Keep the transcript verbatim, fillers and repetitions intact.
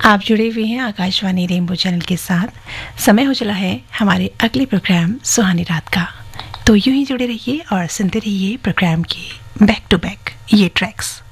आप जुड़े हुए हैं आकाशवाणी रेनबो चैनल के साथ। समय हो चला है हमारे अगले प्रोग्राम सुहानी रात का, तो यूं ही जुड़े रहिए और सुनते रहिए प्रोग्राम के बैक टू बैक ये ट्रैक्स।